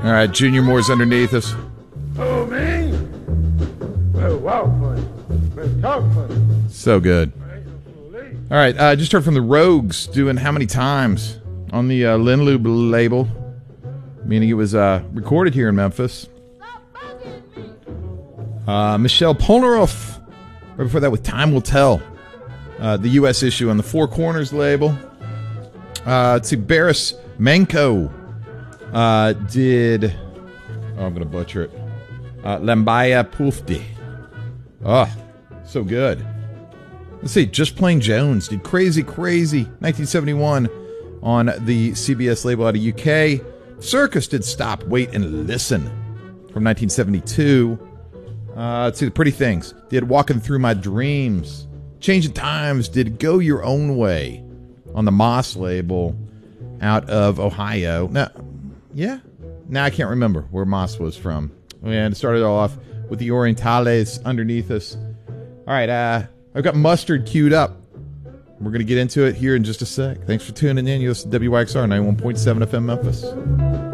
All right, Junior Moore's underneath us. Oh, me? Well, wow, funny. Well, talk funny. So good. All right, just heard from the Rogues doing How Many Times on the Linlube label, meaning it was recorded here in Memphis. Michelle Polnareff, right before that with Time Will Tell, the U.S. issue on the Four Corners label. Let's see, Barris Manco did, oh, I'm going to butcher it, Lambaya Pufti. Oh, so good. Let's see, Just Plain Jones did Crazy Crazy 1971 on the CBS label out of UK. Circus did Stop, Wait, and Listen from 1972. Let's see, The Pretty Things did Walking Through My Dreams. Changing Times did Go Your Own Way on the Moss label out of Ohio. Now, I can't remember where Moss was from. And it started off with the Orientales underneath us. All right, I've got Mustard queued up. We're going to get into it here in just a sec. Thanks for tuning in. You listen to WYXR 91.7 FM Memphis.